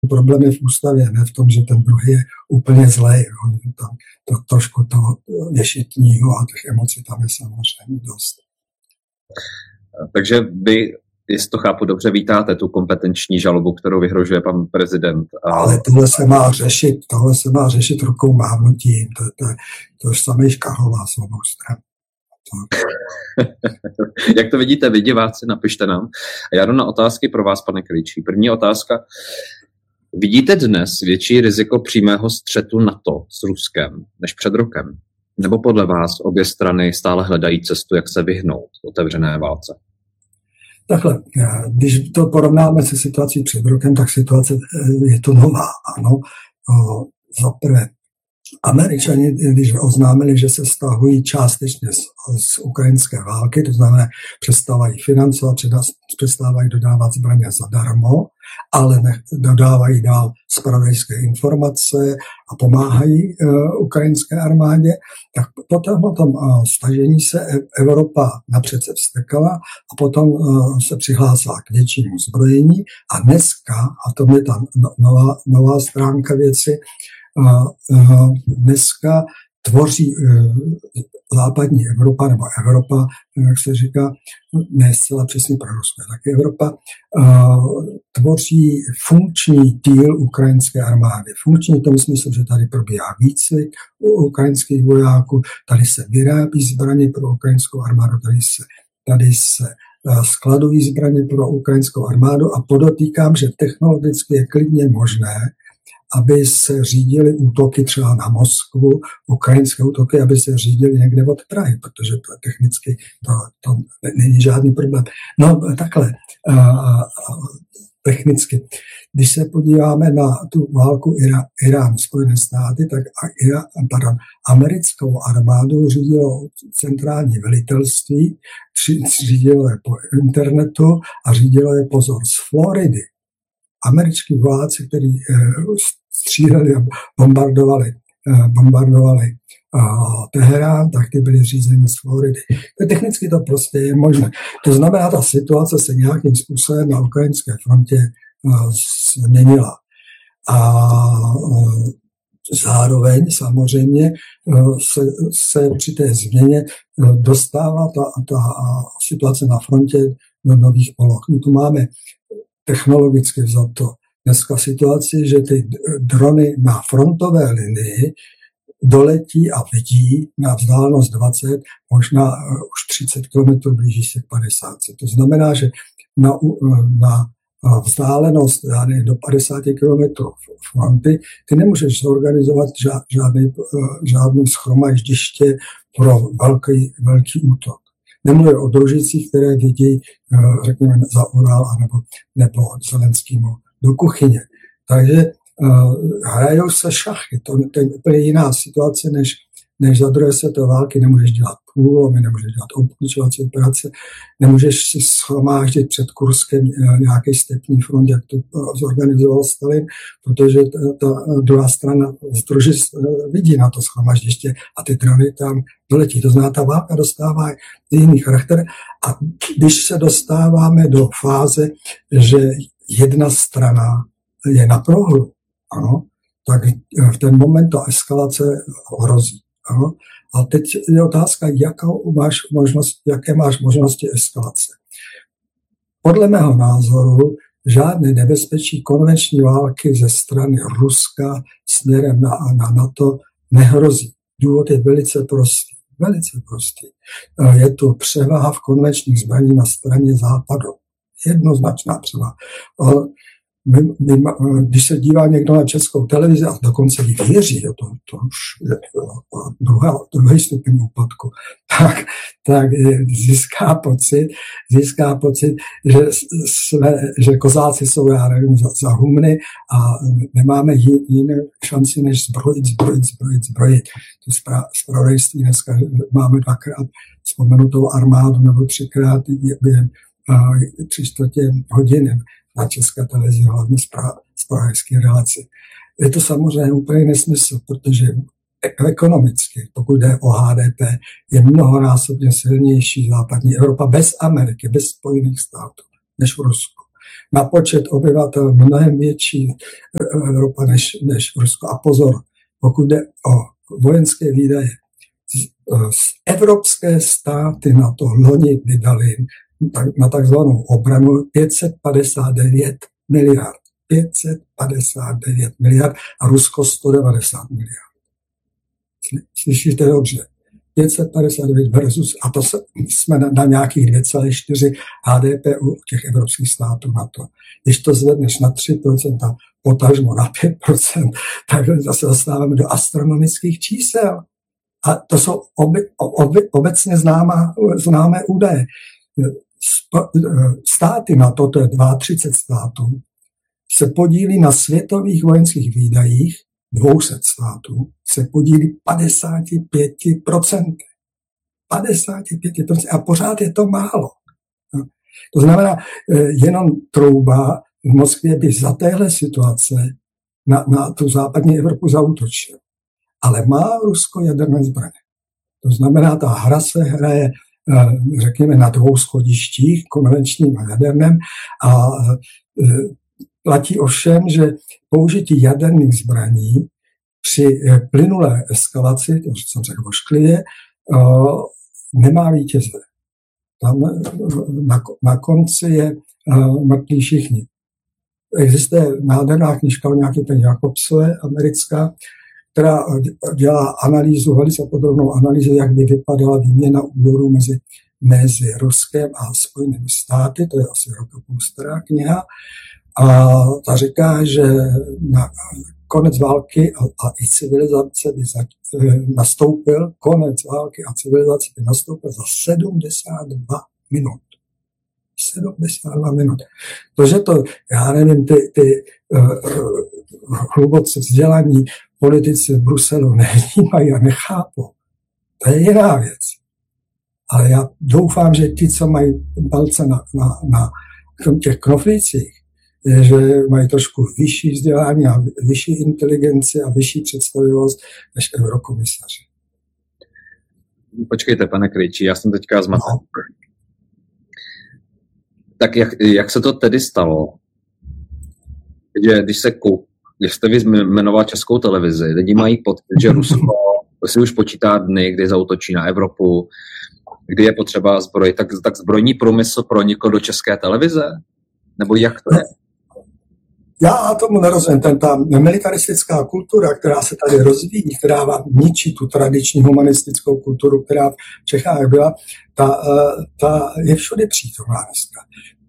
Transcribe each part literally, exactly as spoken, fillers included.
problém je v ústavě, ne v tom, že ten druhý je úplně zlej. Tam to, trošku toho ješitního a těch emocí tam je samozřejmě dost. Takže vy, jestli to chápu dobře, vítáte tu kompetenční žalobu, kterou vyhrožuje pan prezident. A... Ale tohle se má řešit, tohle se má řešit rukou mávnutím. To, to, to je samý škahola s obou stran. Jak to vidíte vy, diváci, napište nám. A já jdu na otázky pro vás, pane Krejčí. První otázka. Vidíte dnes větší riziko přímého střetu NATO s Ruskem než před rokem? Nebo podle vás obě strany stále hledají cestu, jak se vyhnout otevřené válce? Takhle, když to porovnáme se situací před rokem, tak situace je to nová. Ano, za prvé, Američani, když oznámili, že se stahují částečně z, z ukrajinské války, to znamená, přestávají financovat, přestávají dodávat zbraně zadarmo, ale ne, dodávají dál zpravodajské informace a pomáhají uh, ukrajinské armádě, tak potom o tom uh, stažení se Evropa napřed se vztekala a potom uh, se přihlásila k většímu zbrojení a dneska, a to je ta nová, nová stránka věci, Uh, uh, dneska tvoří uh, západní Evropa, nebo Evropa, jak se říká, ne zcela přesně pro Rusko, tak Evropa uh, tvoří funkční díl ukrajinské armády. Funkční v tom smyslu, že tady probíhá výcvik u ukrajinských vojáků, tady se vyrábí zbraně pro ukrajinskou armádu, tady se, tady se uh, skladují zbraně pro ukrajinskou armádu a podotýkám, že technologicky je klidně možné, aby se řídily útoky třeba na Moskvu, ukrajinské útoky, aby se řídily někde od Prahy, protože to technicky to, to není žádný problém. No takhle, uh, technicky. Když se podíváme na tu válku Irá, Irán, Spojené státy, tak Irá, pardon, americkou armádu řídilo centrální velitelství, řídilo je po internetu a řídilo je pozor z Floridy. Američtí vojáci, kteří uh, stříleli a bombardovali, uh, bombardovali uh, Teherán, tak ty byly řízeni z Floridy. Technicky to prostě je možné. To znamená, ta situace se nějakým způsobem na ukrajinské frontě uh, změnila. A uh, zároveň samozřejmě uh, se, se při té změně uh, dostává ta, ta uh, situace na frontě do nových poloh. My tu máme technologicky vzato dneska situaci, že ty drony na frontové linii doletí a vidí na vzdálenost dvacet, možná už třicet kilometrů, blíží se k padesát. To znamená, že na, na vzdálenost do padesát kilometrů fronty ty nemůžeš zorganizovat žádný, žádný shromaždiště pro velký, velký útok. Nemluvím o družicích, které vidí, řekněme, za Ural nebo, nebo Zelenskýmu do kuchyně. Takže uh, hrajou se šachy. To, to je úplně jiná situace, než, než za druhé světové války. Nemůžeš dělat průlomy, nemůžeš dělat obklíčovací operace, nemůžeš si shromáždit před Kurskem nějaký stepní front, jak to zorganizoval Stalin, protože ta, ta druhá strana združi vidí na to shromaždiště a ty drony tam doletí. To znamená, ta válka dostává jiný charakter a když se dostáváme do fáze, že jedna strana je na prohru, ano, tak v ten moment ta eskalace hrozí. Ano. A teď je otázka, jakou máš možnost, jaké máš možnosti eskalace. Podle mého názoru žádné nebezpečí konvenční války ze strany Ruska směrem na, na NATO nehrozí. Důvod je velice prostý. Velice prostý. Je to převaha v konvenčních zbraní na straně západu. Jednoznačná převaha. My, my, když se dívá někdo na českou televizi a dokonce jí věří, to, to už je druhá, druhý stupeň úpadku, tak, tak získá pocit, získá pocit, že, jsme, že kozáci jsou, já nevím, za, za humny a nemáme jiné šanci, než zbrojit, zbrojit, zbrojit, zbrojit. To zpravodajství dneska máme dvakrát vzpomenutou armádu nebo třikrát během tři čtvrtě hodiny na české televizi, hlavně zpravodajské relaci. Je to samozřejmě úplně nesmysl, protože ekonomicky, pokud jde o H D P, je mnohonásobně silnější západní Evropa bez Ameriky, bez Spojených států, než v Rusku. na počet obyvatel mnohem větší Evropa než, než Rusko. A pozor, pokud jde o vojenské výdaje, evropské státy na to loni vydali na takzvanou obranu pět set padesát devět miliard. pět set padesát devět miliard a Rusko sto devadesát miliard. Slyšíte dobře? pět set padesát devět versus, a to jsme na, na nějakých dvě celá čtyři H D P u těch evropských států na to. Když to zvedneš na tři procenta, potažmo na pět procent, tak zase dostáváme do astronomických čísel. A to jsou oby, oby, obecně známá, známé údaje. Státy na to, to je třicet dva států, se podílí na světových vojenských výdajích, dvě stě států, se podílí padesát pět procent. padesát pět procent. A pořád je to málo. To znamená, jenom trouba v Moskvě by za téhle situace na, na tu západní Evropu zaútočil. Ale má Rusko jaderné zbraně. To znamená, ta hra se hraje, řekněme, na dvou schodištích, konvenčním a jaderném, a platí ovšem, že použití jaderných zbraní při plynulé eskalaci, to jsem řekl ošklivě, nemá vítěze. Tam na, na konci je mrtví všichni. Existuje nádherná knížka o nějaké paní Jakobsové, americká, která dělá analýzu, velice podrobnou analýzu, jak by vypadala výměna úvěrů mezi, mezi Ruskem a Spojenými státy, to je asi rok a půl stará kniha, a ta říká, že na konec války a, a i civilizace by za, nastoupil, konec války a civilizace by nastoupil za sedmdesát dva minut. sedmdesát dva minut. To, že to, já nevím, ty, ty uh, hluboce vzdělaní politici v Bruselu nevnímají a nechápou. To je jiná věc. Ale já doufám, že ti, co mají palce na, na, na těch knoflících, je, že mají trošku vyšší vzdělání a vyšší inteligenci a vyšší představivost než eurokomisaři. Počkejte, pane Krejčí, já jsem teďka zmaten. No. Tak jak, jak se to tedy stalo, že když se koup, když jste vyjmenoval Českou televizi, lidi mají pocit, že Rusko si už počítá dny, kdy zaútočí na Evropu, kdy je potřeba zbroj, tak, tak zbrojní průmysl pronikl do České televize? Nebo jak to je? Já tomu nerozumím. Ten, ta militaristická kultura, která se tady rozvíjí, která vám ničí tu tradiční humanistickou kulturu, která v Čechách byla, ta, ta je všude přítomná dneska.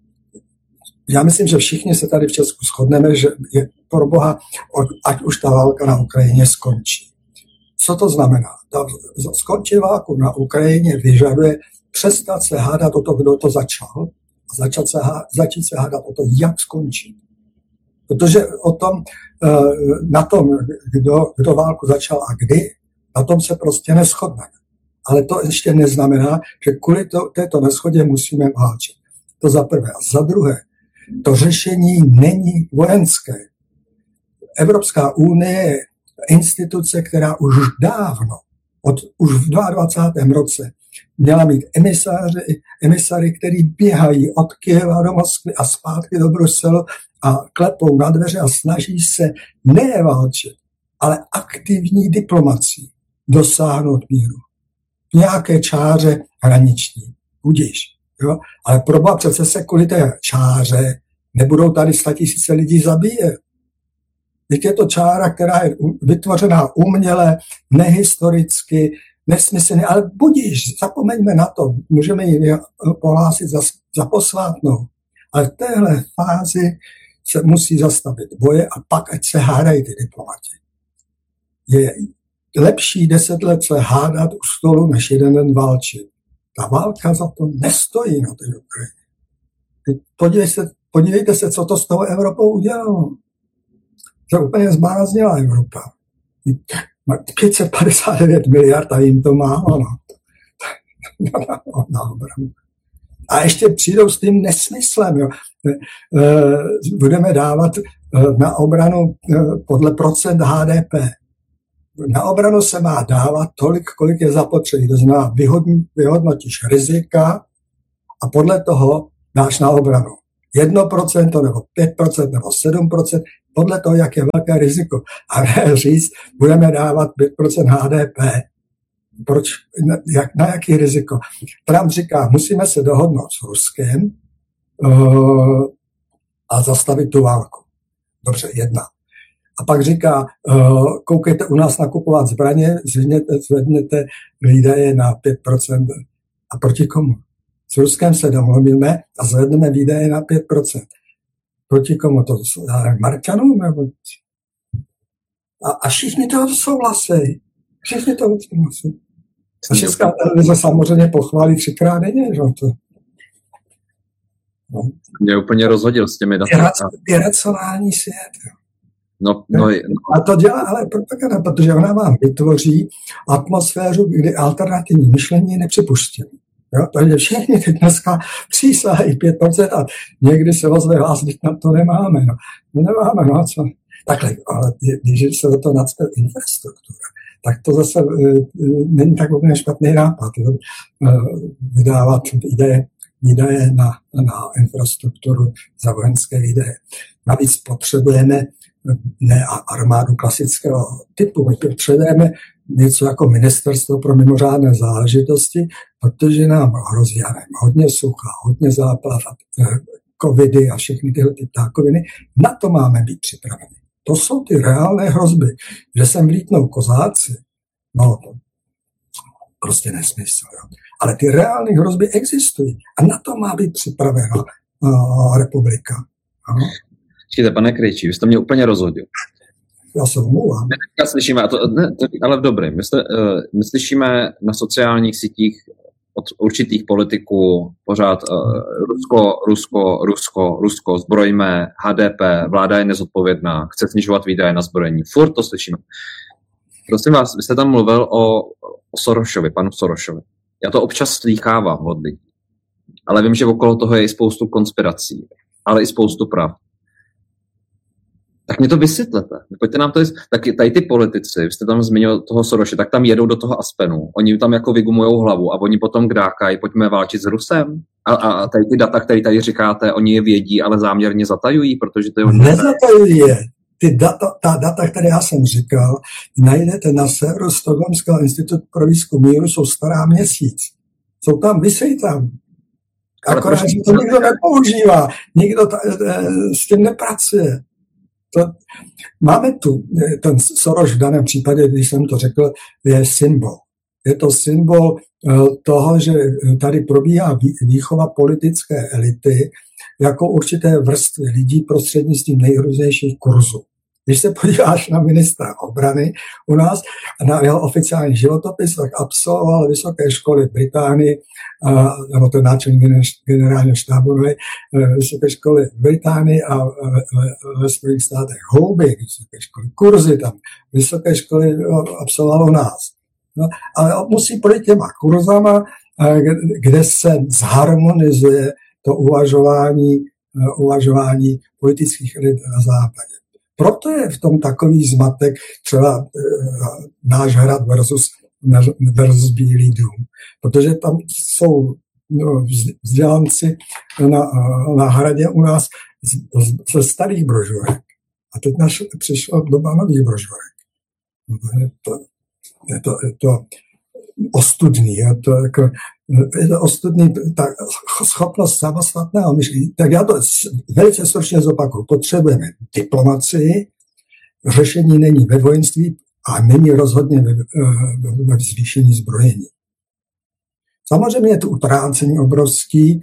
Já myslím, že všichni se tady v Česku shodneme, že je pro Boha, ať už ta válka na Ukrajině skončí. Co to znamená? Ta skončí válku na Ukrajině vyžaduje přestat se hádat o to, kdo to začal, a začat se, začít se hádat o to, jak skončí. Protože o tom, na tom, kdo, kdo válku začal a kdy, na tom se prostě neshodneme. Ale to ještě neznamená, že kvůli to, této neschodě musíme válčit. To za prvé. A za druhé, to řešení není vojenské. Evropská unie je instituce, která už dávno, od, už v dvacátém druhém roce měla mít emisáři, emisary, který běhají od Kyjeva do Moskvy a zpátky do Bruselu a klepou na dveře a snaží se ne válčit, ale aktivní diplomací dosáhnout míru. V nějaké čáře hraniční. Budíš. Jo? Ale proboha, přece se kvůli té čáře nebudou tady statisíce lidí zabíjet. Teď je to čára, která je vytvořená uměle, nehistoricky, nesmyslně, ale budíš, zapomeňme na to, můžeme ji pohlásit za, za posvátnou. Ale v téhle fázi se musí zastavit boje a pak ať se hádají ty diplomati. Je lepší deset let se hádat u stolu, než jeden den válčit. Ta válka za to nestojí na té Ukrajině. Podívejte se, podívejte se, co to s tou Evropou udělalo. To úplně zbláznila Evropa. pět set padesát devět miliard a jim to málo. No. Na obranu. A ještě přijdou s tím nesmyslem. Jo. Budeme dávat na obranu podle procent H D P. Na obranu se má dávat tolik, kolik je zapotřebí. To znamená, vyhodnotíš rizika a podle toho dáš na obranu. jedno procento nebo pět procent nebo sedm procent, podle toho, jak je velké riziko. A ne říct, budeme dávat pět procent H D P. Proč, jak, na jaký riziko? Trump říká, musíme se dohodnout s Ruskem uh, a zastavit tu válku. Dobře, jedna. A pak říká, uh, koukejte u nás nakupovat zbraně, zvedněte, zvedněte výdaje na pět procent. A proti komu? S Ruskem se domluvíme a zvedneme výdaje na pět procent. Proti komu? To jsou Marťanům? A, a všichni toho souhlasí. Všichni toho souhlasí. A Česká televize samozřejmě pochválí třikrát denně. Že to... No. Mě úplně rozhodil s těmi daty. Iracionální svět. No, no, no. A to dělá ale propaganda, protože ona vám vytvoří atmosféru, kdy alternativní myšlení je nepřipuštěné. Jo, takže všichni teď dneska přísahají pět procent a někdy se ozve hlas, když na to nemáme. No, no nemáme, no co? Takhle, ale když se do toho nacpe infrastruktura, tak to zase e, není tak úplně špatný nápad. Jo? E, vydávat výdaje, výdaje na, na infrastrukturu za vojenské výdaje. Navíc potřebujeme ne armádu klasického typu, my potřebujeme něco jako ministerstvo pro mimořádné záležitosti, protože nám hrozí hodně sucha, hodně záplav, covidy a všechny tyhle ty ptákoviny. Na to máme být připraveni. To jsou ty reálné hrozby. Že sem vlítnou kozáci, no to prostě nesmysl. Jo. Ale ty reálné hrozby existují a na to má být připravena uh, republika. Ano. Čekajte, pane Krejčí, vy jste mě úplně rozhodil. Já se omlouvám. My slyšíme, a to, ne, to, ale v dobrém, my, jste, uh, my slyšíme na sociálních sítích od určitých politiků pořád uh, Rusko, Rusko, Rusko, Rusko, zbrojíme, H D P, vláda je nezodpovědná, chce snižovat výdaje na zbrojení. Furt to slyšíme. Prosím vás, vy jste tam mluvil o, o Sorošovi, panu Sorošovi. Já to občas slýchávám od lidí. Ale vím, že okolo toho je i spoustu konspirací, ale i spoustu pravd. Tak mi to vysvětlete. Pojďte nám to, tak tady ty politici, vy jste tam zmínil toho Soroše, tak tam jedou do toho Aspenu, oni tam jako vygumujou hlavu a oni potom kdákají, pojďme válčit s Rusem. A, a tady ty data, které tady říkáte, oni je vědí, ale záměrně zatajují, protože to je... Nezatajují je. Ty data, ta data, které já jsem říkal, najdete na serveru Stockholmského institutu pro výzkum míru, jsou stará měsíc. Jsou tam, vysejí tam. Akorát, že to nikdo nepoužívá, nikdo ta, s tím nepracuje. To, máme tu, ten Soros v daném případě, když jsem to řekl, je symbol. Je to symbol toho, že tady probíhá výchova politické elity jako určité vrstvy lidí prostřednictvím nejrůznějších kurzů. Když se podíváš na ministra obrany u nás, na jeho oficiální životopis, tak absolvoval vysoké školy v Británii, nebo ten náčelník generálního štábu, vysoké školy v Británii a ve Spojených státech houby, vysoké školy, kurzy tam, vysoké školy absolvoval u nás. No, ale musí projít těma kurzama, kde se zharmonizuje to uvažování, uvažování politických elit na západě. Proto je v tom takový zmatek třeba e, náš hrad versus, versus Bílý dům. Protože tam jsou no, vzdělanci na, na hradě u nás ze starých brožurek. A teď naš, přišla doba nových brožurek. No, je, to, je, to, je to ostudný. Je to, jako, je to ostudný, ta schopnost samostatného myšlení. Tak já to velice stručně zopakuju. Potřebujeme diplomacii, řešení není ve vojenství a není rozhodně ve, ve zvýšení zbrojení. Samozřejmě je to utrácení obrovský,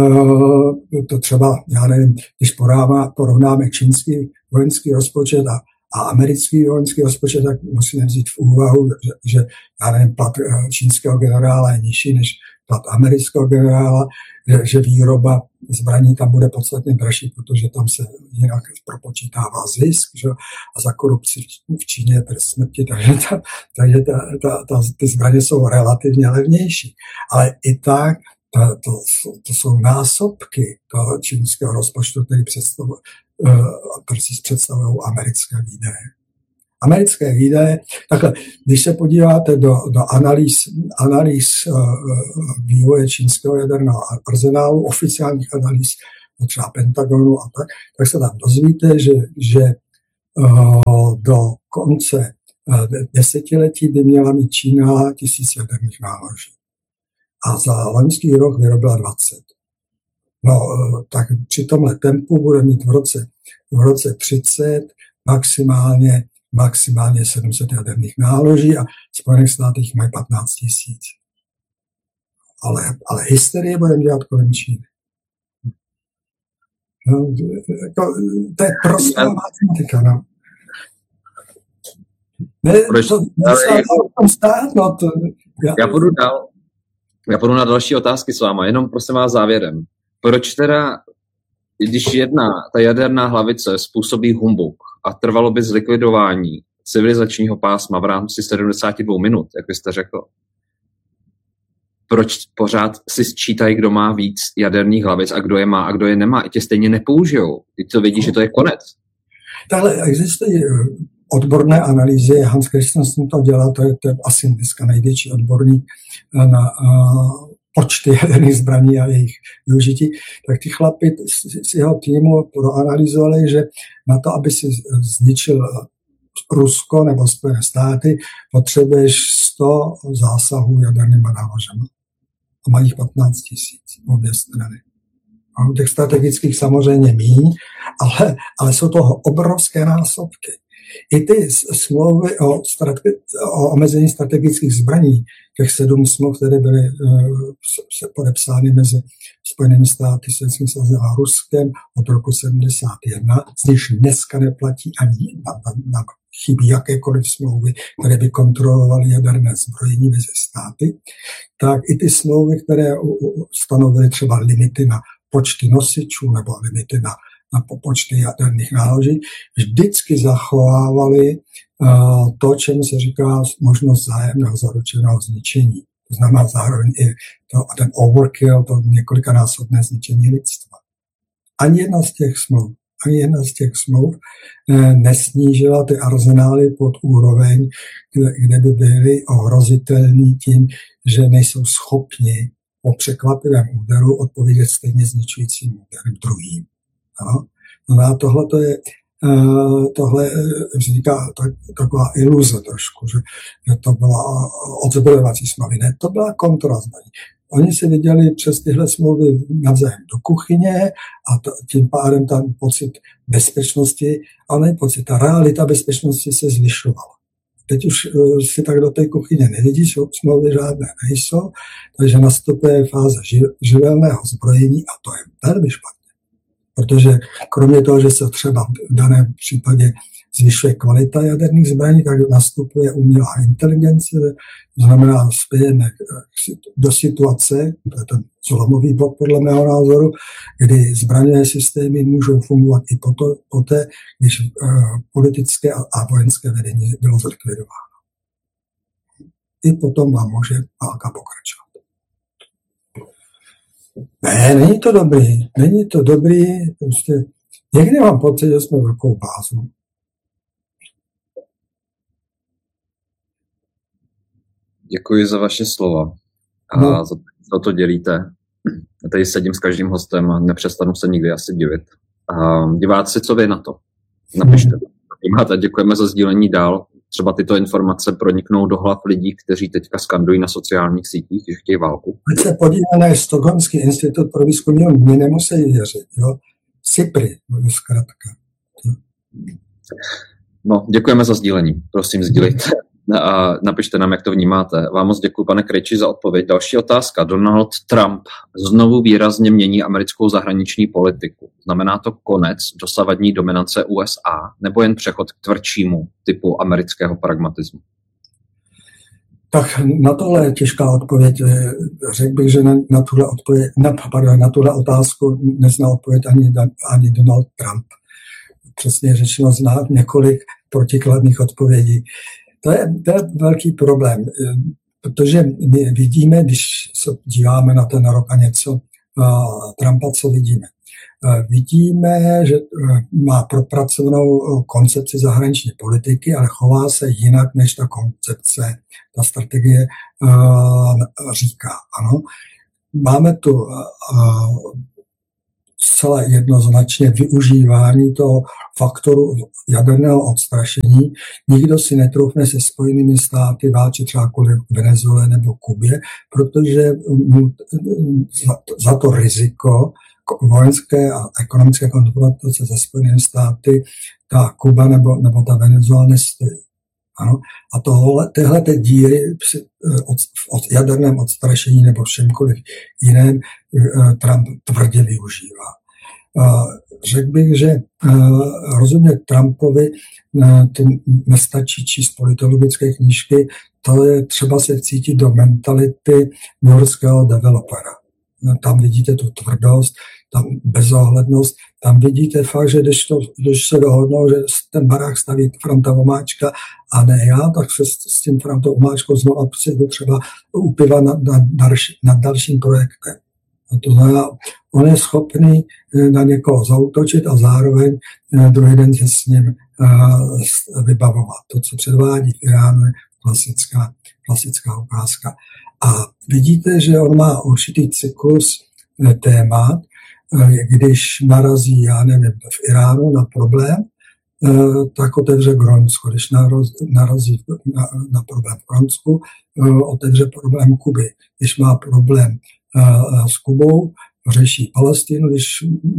to třeba, já nevím, když porovnáme čínský vojenský rozpočet a a americký vojenský rozpočet, tak musíme vzít v úvahu, že, že já nevím, plat čínského generála je nižší než plat amerického generála, že, že výroba zbraní tam bude podstatně dražší, protože tam se jinak propočítává zisk, že? A za korupci v Číně je trest smrti, takže, ta, takže ta, ta, ta, ty zbraně jsou relativně levnější. Ale i tak to, to, to jsou násobky toho čínského rozpočtu, který představuje představují americké výdaje. Americké výdaje, takhle, když se podíváte do, do analýz, analýz uh, vývoje čínského jaderného arzenálu, oficiálních analýz třeba Pentagonu a tak, tak se tam dozvíte, že, že do konce desetiletí by měla mít Čína tisíc jaderných náloží. A za loňský rok vyrobila dvacet. No, tak při tomhle tempu bude mít v roce, v roce třicet maximálně, maximálně sedm set jaderných náloží a Spojených státech mají patnáct tisíc. Ale, ale hysterie budeme dělat kolem Číny. No, to, to je prostá matematika, no. Ne, to, to stát, no, to, já, já půjdu dál. Já půjdu na další otázky s váma, jenom prosím vás závěrem. Proč teda, když jedna, ta jaderná hlavice způsobí humbuk a trvalo by zlikvidování civilizačního pásma v rámci sedmdesát dva minut, jak jste řekl, proč pořád si sčítají, kdo má víc jaderných hlavic a kdo je má a kdo je nemá? I tě stejně nepoužijou. Ty to vidí, že to je konec. Tahle existují odborné analýzy. Hans Christensen to dělá, to je, to je asi dneska největší odborník na, na počty jaderných zbraní a jejich využití. Tak ty chlapi z jeho týmu proanalyzovali, že na to, aby si zničil Rusko nebo Spojené státy, potřebuješ sto zásahů jadernýma náložema. A mají jich patnáct tisíc obě strany. A u těch strategických samozřejmě míň, ale, ale jsou toho obrovské násobky. I ty smlouvy o, strate- o omezení strategických zbraní, těch sedm smluv, které byly uh, podepsány mezi Spojenými státy, Sovětským svazem a Ruskem od roku sedmdesát jedna, z nichž dneska neplatí ani jedna, na, chybí jakékoliv smlouvy, které by kontrolovaly jaderné zbrojení mezi státy, tak i ty smlouvy, které stanovily třeba limity na počty nosičů nebo limity na na počty jaderných náloží, vždycky zachovávali uh, to, čemu se říká možnost vzájemného zaručeného zničení. To znamená zároveň i to, ten overkill, to několikanásobné zničení lidstva. Ani jedna z těch smluv, ani jedna z těch smluv eh, nesnížila ty arzenály pod úroveň, kde, kde by byly ohrozitelní tím, že nejsou schopni po překvapivém úderu odpovědět stejně zničujícím úderem druhým. No, no a tohle to je, tohle vzniká tak, taková iluze trošku, že, že to byla odzbrojovací smlouvy. Ne, to byla kontrola zbraní. Oni si viděli přes tyhle smlouvy navzájem do kuchyně a to, tím pádem tam pocit bezpečnosti, ale pocit, ta realita bezpečnosti se zvyšovala. Teď už uh, si tak do té kuchyně nevidíš, smlouvy žádné nejsou, takže nastupuje fáze živelného zbrojení a to je velmi špatné. Protože kromě toho, že se třeba v daném případě zvyšuje kvalita jaderných zbraní, tak nastupuje umělá inteligence, to znamená spějeme do situace, to je ten zlomový bod podle mého názoru, kdy zbraňové systémy můžou fungovat i poté, když politické a vojenské vedení bylo zlikvidováno. I potom vám může válka pokračovat. Ne, není to dobrý, není to dobrý, prostě někdy mám pocit, že jsme v rukou bázů. Děkuji za vaše slova a no. za, za to dělíte. Já tady sedím s každým hostem a nepřestanu se nikdy asi divit. A diváci, co vy na to? Napište. Hmm. Děkujeme za sdílení dál. Třeba tyto informace proniknou do hlav lidí, kteří teďka skandují na sociálních sítích, že chtějí válku. Když se podíváme na Stockholmský institut pro výzkum, mě nemusí věřit. Jo? SIPRI, zkrátka. No, děkujeme za sdílení. Prosím, sdílejte. A napište nám, jak to vnímáte. Vám moc děkuji, pane Krejči, za odpověď. Další otázka. Donald Trump znovu výrazně mění americkou zahraniční politiku. Znamená to konec dosavadní dominance U S A nebo jen přechod k tvrdšímu typu amerického pragmatismu? Tak na tohle je těžká odpověď. Řekl bych, že na, na, tuhle, odpověď, na, pardon, na tuhle otázku nezná odpověď ani, ani Donald Trump. Přesně řečeno, zná několik protikladných odpovědí. To je, to je velký problém, protože my vidíme, když se díváme na ten rok a něco uh, Trumpa, co vidíme. Uh, vidíme, že uh, má propracovanou koncepci zahraniční politiky, ale chová se jinak, než ta koncepce, ta strategie uh, říká. Ano. Máme tu uh, zcela jednoznačně využívání toho faktoru jaderného odstrašení. Nikdo si netroufne se Spojenými státy válčit třeba kvůli Venezuele nebo Kubě, protože za, za to riziko vojenské a ekonomické konfrontace se Spojenými státy ta Kuba nebo, nebo ta Venezuela nestojí. Ano? A tohle, tyhle ty díry od, od jaderném odstrašení nebo všemkoliv jiném Trump tvrdě využívá. Řekl bych, že rozumět Trumpovi to nestačí číst politologické knížky, to je třeba se vcítit do mentality newyorského developera. Tam vidíte tu tvrdost, tam bezohlednost, tam vidíte fakt, že když, to, když se dohodnou, že ten barák staví Franta Vomáčka a ne já, tak se s tím Frantou Vomáčkou znova přijdu třeba u piva nad, nad, nad dalším projektem. A to znamená, on je schopný na někoho zaútočit a zároveň druhý den se s ním vybavovat. To, co předvádí v Iránu, je klasická, klasická ukázka. A vidíte, že on má určitý cyklus témat, když narazí, já nevím, v Iránu na problém, tak otevře Grónsko. Když narazí na, na problém v Grónsku, otevře problém Kuby. Když má problém s Kubou, řeší Palestinu, když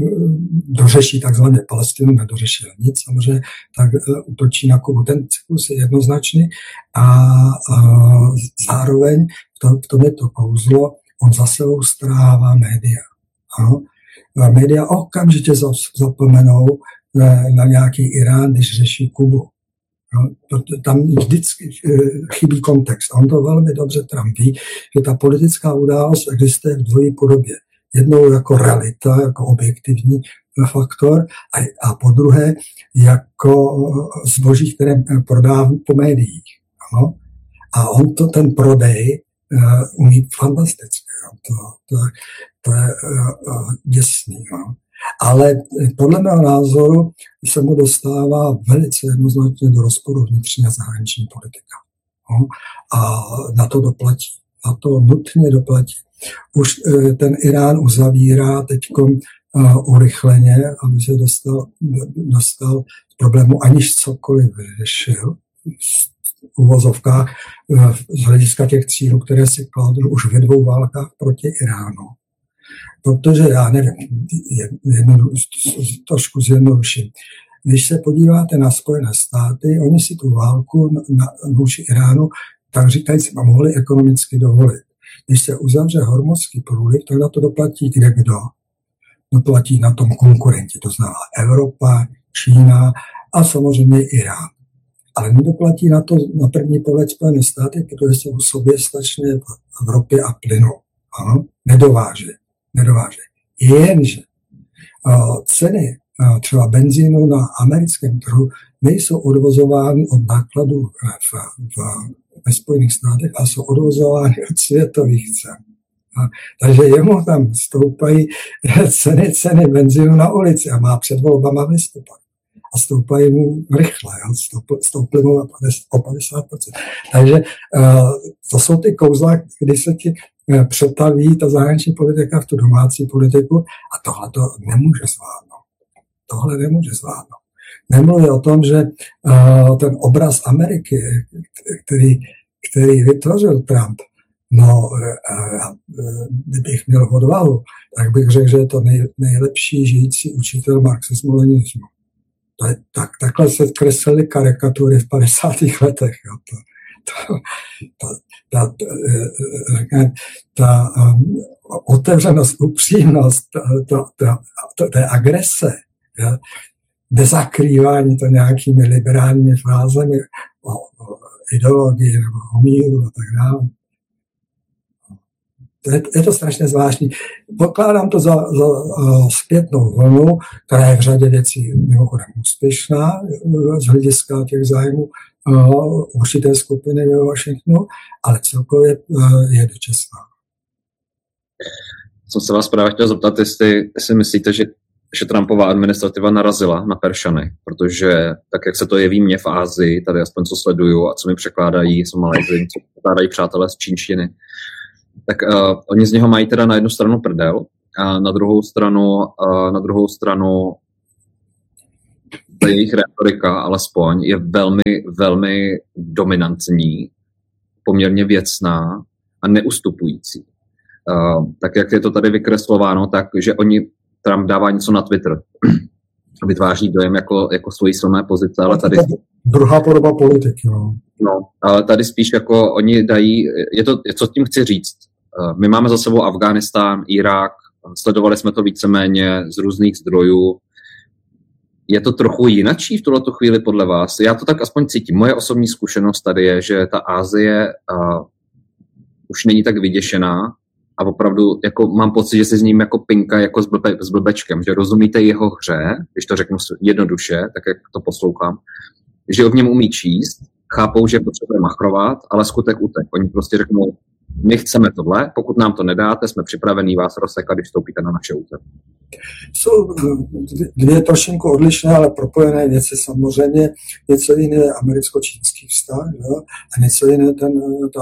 dořeší takzvaně Palestinu, nedořešil nic samozřejmě, tak útočí na Kubu. Ten cyklus je jednoznačný a, a zároveň v tom, v tom je to kouzlo, on za sebou strává média. Ano? Média okamžitě zapomenou na nějaký Irán, když řeší Kubu. No, tam vždycky chybí kontext. A on to velmi dobře Trump ví, že ta politická událost existuje v dvojí podobě. Jednou jako realita, jako objektivní faktor a, a po druhé jako zboží, které prodává po médiích. No? A on to, ten prodej uh, umí fantasticky. No? To, to, to je uh, děsný. No? Ale podle mého názoru se mu dostává velice jednoznačně do rozporu vnitřní a zahraniční politika. No? A na to doplatí. Na to nutně doplatí. Už ten Irán uzavírá teďko uh, urychleně, aby se dostal, dostal z problému, aniž cokoliv vyřešil v uvozovkách uh, z hlediska těch cílů, které si kladl už ve dvou válkách proti Iránu. Protože já nevím, jedno, trošku zjednoduším. Když se podíváte na Spojené státy, oni si tu válku na, vůči Iránu, tak říkajíc, mohli ekonomicky dovolit. Když se uzavře Hormuzský průliv, tak na to doplatí kde kdo? Doplatí na tom konkurenti, to znamená Evropa, Čína a samozřejmě Irán. Ale nedoplatí na to na první pohled Spojené státy, protože jsou soběstačné v Evropě a plynou. Ano? Nedováže. Nedováže. Jenže uh, ceny uh, třeba benzínu na americkém trhu nejsou odvozovány od nákladů v, v, ve Spojených státech a jsou odvozovány od světových cen. A, takže jemu tam stoupají ceny, ceny benzínu na ulici a má před volbama v listopadu. A stoupají mu rychle, stouply mu o padesát procent. Takže uh, to jsou ty kouzla, kdy se ti uh, přetaví ta zahraniční politika v tu domácí politiku a tohle to nemůže zvládnout. Tohle nemůže zvládnout. Nemluví o tom, že uh, ten obraz Ameriky, který, který vytvořil Trump, no, uh, uh, kdybych měl odvahu, tak bych řekl, že je to nej, nejlepší žijící učitel marxismu-leninismu. To je, tak, takhle se kreslily karikatury v padesátých letech. Jo. To, to, to, ta, ta, ta um, otevřenost, upřímnost, to, to, to, to je agrese, jo. Nezakrývání to nějakými liberálními frázemi o, o ideologii nebo o míru a tak dále. To je, je to strašně zvláštní. Pokládám to za, za uh, zpětnou vlnu, která je v řadě věcí mimochodem úspěšná z hlediska těch zájmů uh, určité skupiny ve Washingtonu, ale celkově uh, je dočasná. Jsem se vás právě chtěl zeptat, jestli si myslíte, že, že Trumpova administrativa narazila na Peršany, protože tak, jak se to jeví mně v Ázii, tady aspoň co sleduju a co mi překládají z Malajzy, co překládají přátelé z čínštiny, tak uh, oni z něho mají teda na jednu stranu prdel a na druhou stranu, a na druhou stranu ta jejich retorika alespoň je velmi, velmi dominantní, poměrně věcná a neustupující. Uh, tak jak je to tady vykreslováno, tak že oni Trump dává něco na Twitter. Vytváří dojem jako, jako svojí silné pozice, ale tady... Druhá podoba politiky, no. No, ale tady spíš jako oni dají, je to, co tím chci říct. My máme za sebou Afghánistán, Irák, sledovali jsme to víceméně z různých zdrojů. Je to trochu jinačí v tuhletu chvíli podle vás? Já to tak aspoň cítím. Moje osobní zkušenost tady je, že ta Asie uh, už není tak vyděšená a opravdu jako mám pocit, že si s ním jako pinka jako s, blbe, s blbečkem, že rozumíte jeho hře, když to řeknu jednoduše, tak jak to poslouchám, že v něm umí číst, chápou, že potřebuje machrovat, ale skutek utek. Oni prostě řeknou, my chceme tohle, pokud nám to nedáte, jsme připravení vás rozsekat, když vstoupíte na naše území. Jsou dvě trošinku odlišné, ale propojené věci samozřejmě. Něco jiné je americko-čínský vztah, jo? A něco jiné ten, ta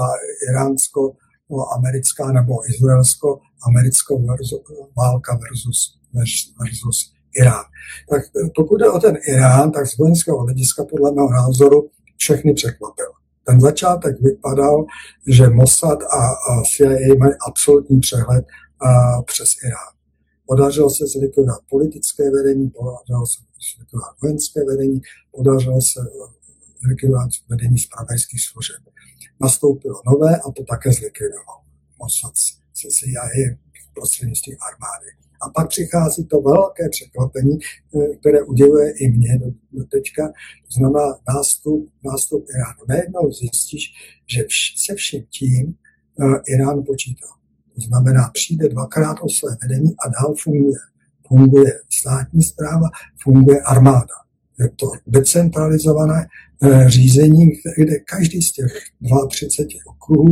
iránsko-americká nebo izraelsko-americká versus, válka versus, versus Irán. Tak pokud jde o ten Irán, tak z vojenského hlediska podle mého názoru všechny překvapil. Ten začátek vypadal, že Mossad a C I A mají absolutní přehled a, přes Irán. Podařilo se zlikvidovat politické vedení, podařilo se zlikvidovat vojenské vedení, podařilo se zlikvidovat vedení zpravodajských služeb. Nastoupilo nové a to také zlikvidoval Mossad se C I A prostřednictvím armády. A pak přichází to velké překvapení, které udivuje i mě do teďka, to znamená nástup, nástup Iránu. Najednou zjistíš, že vš, se vším tím uh, Irán počítá. To znamená, přijde dvakrát o své vedení a dál funguje. Funguje státní správa, funguje armáda. Je to decentralizované uh, řízení, kde každý z těch třicet dva okruhů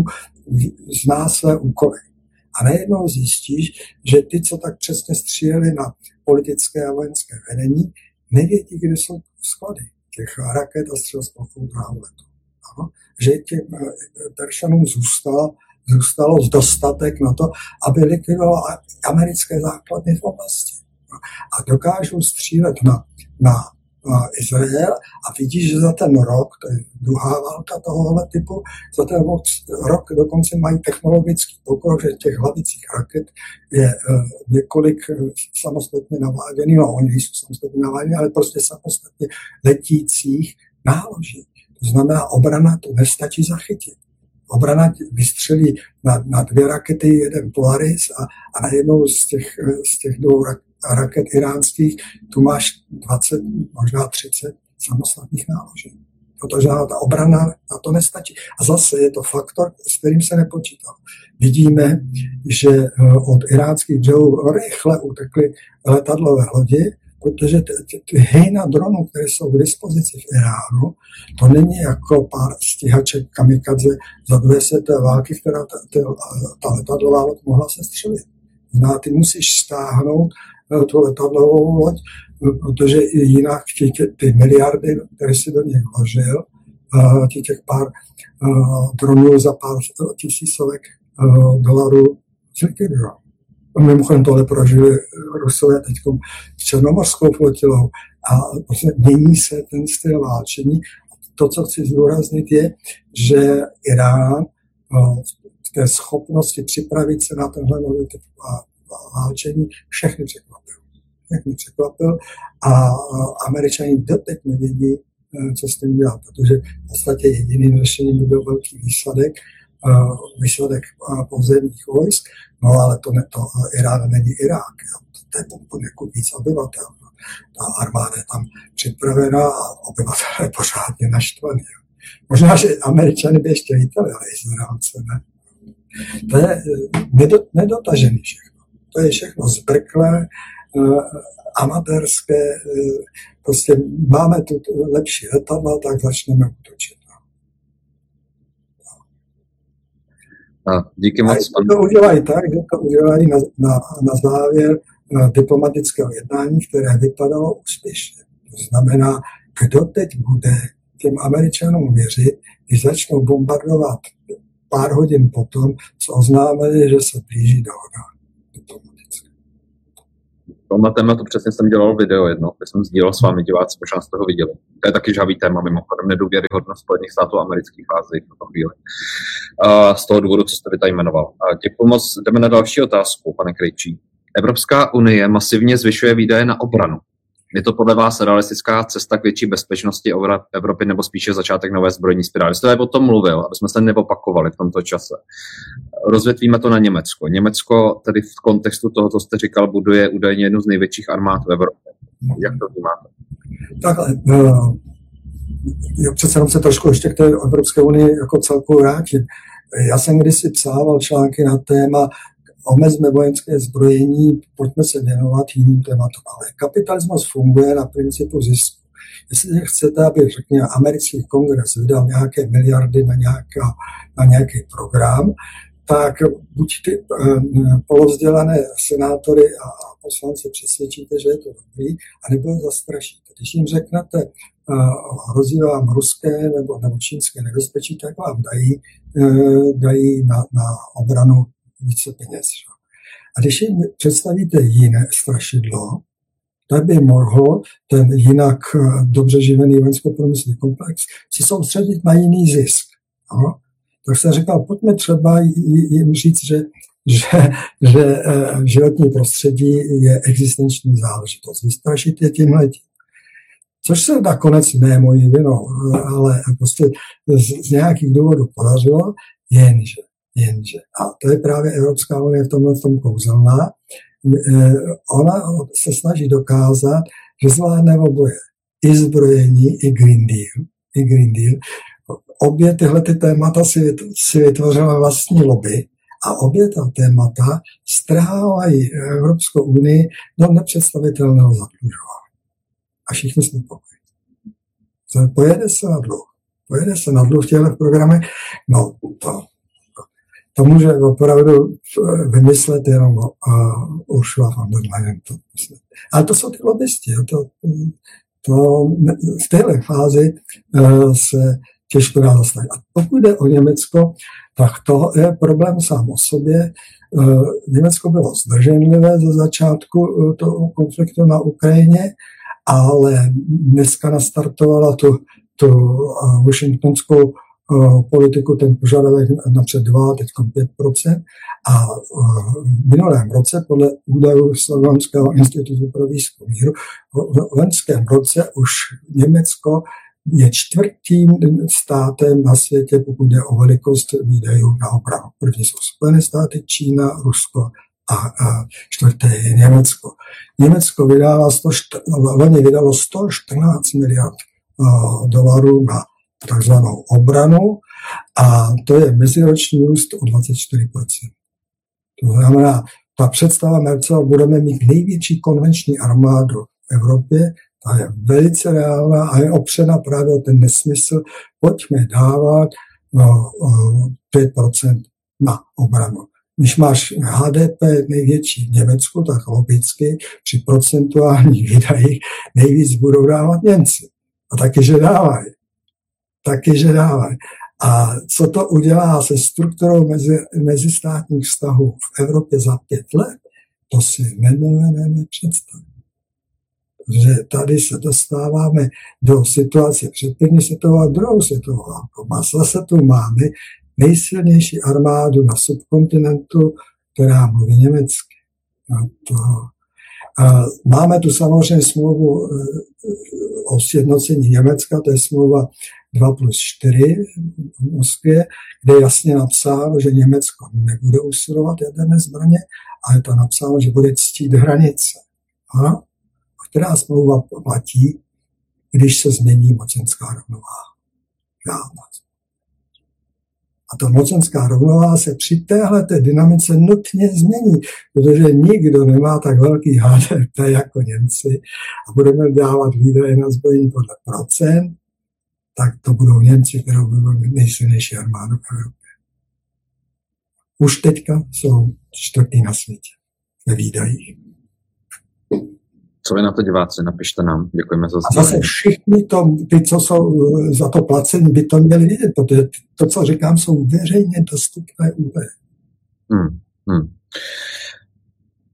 zná své úkoly. A najednou zjistíš, že ty, co tak přesně stříleli na politické a vojenské vedení, nevědí, kde jsou sklady těch raket a střelských dráholetů. Že těm Peršanům zůstalo, zůstalo dostatek na to, aby likvidovalo americké základny v oblasti. A dokážou střílet na, na Izrael a vidíš, že za ten rok, to je druhá válka tohohle typu, za ten rok dokonce mají technologický pokrok, že těch hlavicích raket je uh, několik uh, samostatně naváděný, no oni nejsou samostatně naváděný, ale prostě samostatně letících náloží. To znamená, obrana to nestačí zachytit. Obrana vystřelí na, na dvě rakety, jeden Polaris a, a na jednou z těch, z těch dvou raket, raket iránských, tu máš dvacet, možná třicet samostatných náloží. Protože ta obrana na to nestačí. A zase je to faktor, s kterým se nepočítal. Vidíme, že od iránských břehů rychle utekly letadlové lodi, protože ty, ty, ty hejna dronů, které jsou k dispozici v Iránu, to není jako pár stíhaček kamikadze za druhé světové války, která ta, ta, ta letadlová loď mohla se střelit. No, ty musíš stáhnout tu letadlovou loď, protože jinak ty, ty miliardy, které si do nich vložil, těch, těch pár dronů za pár tisícovek dolarů zlikvidují. Mimochodem tohle prožili Rusové teď s černomořskou flotilou a prostě mění se ten styl válčení. To, co chci zdůraznit, je, že Irán v té schopnosti připravit se na tenhle nový typ válčení všechny překvapil. Všechny překvapil a Američani doteď nevědí, co s tím dělat, protože v podstatě jediným řešením by byl velký výsledek, výsledek pozemních vojsk, no ale to, ne, to Irán není Irák, jo. To je poněkud víc obyvatel. Ta armáda je tam připravená a obyvatel je pořádně naštvaný. Jo. Možná, že Američani by ještě vítali, ale Izraelce ne. To je nedotažený všechno. To je všechno zbrklé, uh, amatérské, uh, prostě máme tu lepší letadla, tak začneme útočit. A díky moc. A to udělají tak, že to udělají na, na, na závěr na diplomatického jednání, které vypadalo úspěšně. To znamená, kdo teď bude těm Američanům věřit, když začnou bombardovat pár hodin potom, co oznámili, že se blíží dohoda diplomatické. Na tématu přesně jsem dělal video jedno, kde jsem sdílel s vámi diváci, možná jste ho viděli. To je taky žhavý téma, mimochodem nedůvěryhodnost Spojených států amerických fází v tom chvíli. Uh, z toho důvodu, co jste vy tady jmenoval. Uh, děkuji moc. Jdeme na další otázku, pane Krejčí. Evropská unie masivně zvyšuje výdaje na obranu. Je to podle vás realistická cesta k větší bezpečnosti Evropy nebo spíše začátek nové zbrojní spirály? Jste tady o tom mluvil, aby jsme se neopakovali v tomto čase. Rozvětvíme to na Německo. Německo tedy v kontextu toho, co jste říkal, buduje údajně jednu z největších armád v Evropě. Jak to vnímáte? Takhle. Uh, přece jenom se trošku ještě k té Evropské unii jako celku vrátím. Já jsem kdysi psával články na téma omezme vojenské zbrojení, pojďme se věnovat jiným tématům. Ale kapitalismus funguje na principu zisku. Jestli chcete, aby, řekněme, americký kongres vydal nějaké miliardy na, nějaká, na nějaký program, tak buď ty uh, polovzdělané senátory a poslanci přesvědčíte, že je to dobrý, anebo je zastrašíte. Když jim řeknete, uh, hrozí vám ruské nebo, nebo čínské nebezpečí, tak vám dají, uh, dají na, na obranu více peněz. A když jim představíte jiné strašidlo, tak by mohl ten jinak dobře živený vojensko-průmyslový komplex se soustředit na jiný zisk. No? Tak jsem říkal, pojďme třeba jim říct, že, že, že životní prostředí je existenční záležitost. Vystrašit je tímhletím. Což se nakonec ne mojí vinou, ale prostě z, z nějakých důvodů podařilo, jenže Jenže. A to je právě Evropská unie v tomhle v tom kouzelná. Ona se snaží dokázat, že zvládne oboje. I zbrojení, i Green Deal. I Green Deal. Obě tyhle ty témata si, si vytvořila vlastní lobby a obě ta témata strhávají Evropskou unii do nepředstavitelného zadlužování. A všichni jsme pokojení. Pojede se na dluh. Pojede se na dluh v těchto programech. No, to To může opravdu vymyslet jenom uh, Ursula von der Leyen. To Ale to jsou ty lobbysti. To, to v téhle fázi uh, se těžko dá zastavit. A pokud jde o Německo, tak to je problém sám o sobě. Uh, Německo bylo zdrženlivé ze začátku uh, toho konfliktu na Ukrajině, ale dneska nastartovala tu, tu uh, washingtonskou politiku, ten požadavek napřed dva, teď pět procent. A v minulém roce, podle údajů Slovenského institutu pro výzkum míru, v loňském roce už Německo je čtvrtým státem na světě, pokud jde o velikost výdajů na obranu. První jsou Spojené státy, Čína, Rusko a, a čtvrté je Německo. Německo vydalo sto čtrnáct, loni vydalo sto čtrnáct miliard uh, dolarů na takzvanou obranu a to je meziroční růst o dvacet čtyři procent. To znamená, ta představa Mercela, budeme mít největší konvenční armádu v Evropě, ta je velice reálná a je opřena právě o ten nesmysl, pojďme dávat no, pět procent na obranu. Když máš H D P největší v Německu, tak logicky při procentuálních výdajích nejvíc budou dávat Němci. A taky, že dávají. Taky, že dávají. A co to udělá se strukturou mezi, mezistátních vztahů v Evropě za pět let, to si nedovedeme představit. Protože tady se dostáváme do situace před první světovou a druhou světovou válkou. A zase tu máme nejsilnější armádu na subkontinentu, která mluví německy. A to, a máme tu samozřejmě smlouvu o sjednocení Německa, to je smlouva dva plus čtyři v Moskvě, kde je jasně napsáno, že Německo nebude usilovat jaderné zbraně, a je to napsáno, že bude ctít hranice. A která smlouva platí, když se změní mocenská rovnováha? Žádná. A ta mocenská rovnováha se při téhleté dynamice nutně změní, protože nikdo nemá tak velký H D P jako Němci a budeme dávat výdaje na zbrojení podle procent, tak to budou Němci, které budou mít nejsilnější armádu v Evropě. Už teďka jsou čtvrtý na světě ve výdajích. Co vy na to diváci, napište nám. Děkujeme za sdělení. A zase všichni to, ty, co jsou za to placení, by to měli vidět, protože to, co říkám, jsou veřejně dostupné údaje. Hmm, hmm.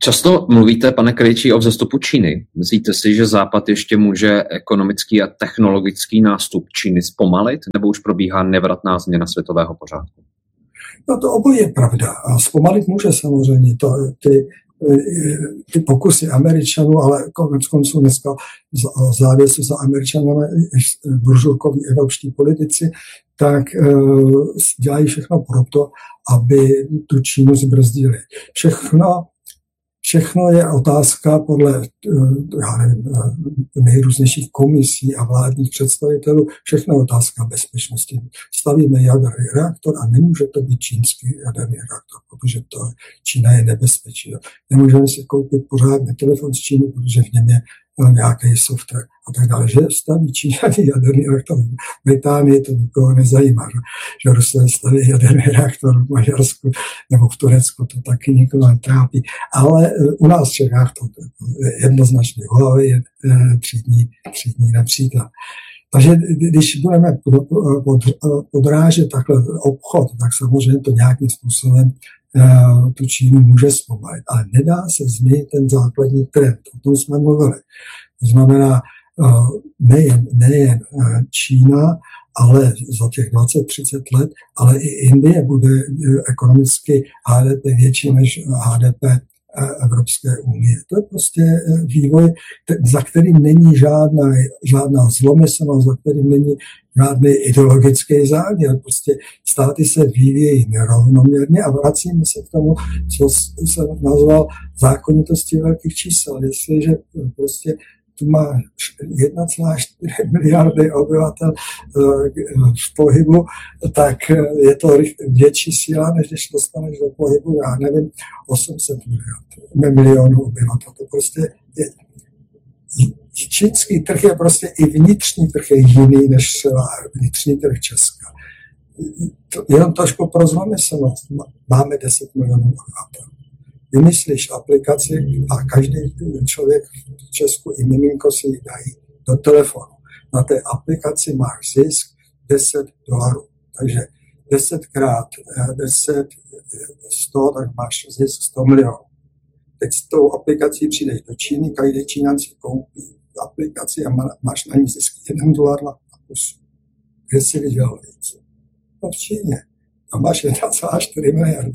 Často mluvíte, pane Krejčí, o vzestupu Číny. Myslíte si, že Západ ještě může ekonomický a technologický nástup Číny zpomalit, nebo už probíhá nevratná změna světového pořádku? No to oboje je pravda. A zpomalit může samozřejmě to, ty, ty pokusy Američanů, ale konec konců dneska závěsu za Američanů buržurkoví evropští politici, tak uh, dělají všechno proto, aby tu Čínu zbrzdili. Všechno Všechno je otázka podle já nevím, nejrůznějších komisí a vládních představitelů, všechno je otázka bezpečnosti. Stavíme jaderný reaktor a nemůže to být čínský jaderný reaktor, protože to Čína je nebezpečí. Nemůžeme si koupit pořádný telefon z Číny, protože v něm je nějaký software a tak dále. Že staví Číňaný jaderný reaktor v Británii, to nikoho nezajímá. Že, že Rusové staví jaderný reaktor v Maďarsku nebo v Turecku, to taky nikoho netrápí. Ale u nás v Čechách to, to jednoznačně Huawei je třídní, třídní nepřítel. Takže když budeme podrážet takhle obchod, tak samozřejmě to nějakým způsobem tu Čínu může zpomalit. Ale nedá se změnit ten základní trend. O tom jsme mluvili. To znamená, nejen, nejen Čína, ale za těch dvacet třicet let, ale i Indie bude ekonomicky H D P větší než H D P Evropské unie. To je prostě vývoj, za kterým není žádná, žádná zlomyslnost, za kterým není žádný ideologický záměr. Prostě státy se vyvíjejí nerovnoměrně a vracíme se k tomu, co jsem nazval zákonitosti velkých čísel. Jestliže prostě tu má jedna celá čtyři miliardy obyvatel v pohybu, tak je to větší síla, než když dostaneš do pohybu, já nevím, osm set milionů obyvatel. To prostě je, čínský trh je prostě i vnitřní trh je jiný než třeba vnitřní trh Česka. To, jenom trošku pro zlomyslnost. Máme deset milionů obyvatel. Vymyslíš aplikaci a každý člověk v Česku i miminko si ji dají do telefonu. Na té aplikaci máš zisk deset dolarů. Takže deset krát deset, sto, tak máš zisk sto milionů. Teď s tou aplikací přijdeš do Číny, každý Číňan si koupí aplikaci a máš na ní zisk jeden dolar na kus. Kde si vydělal víc? No v Číně. A máš jedna celá čtyři miliardy.